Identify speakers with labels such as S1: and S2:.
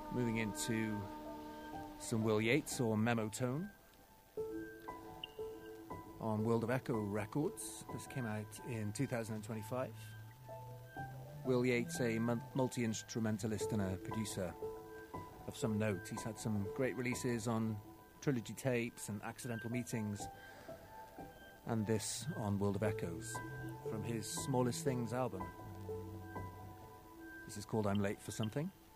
S1: Moving into some Will Yates or Memotone on World of Echo Records. This came out in 2025. Will Yates, a multi-instrumentalist and a producer of some note. He's had some great releases on Trilogy Tapes and Accidental Meetings, and this on World of Echoes from his Smallest Things album. This is called I'm Late for Something.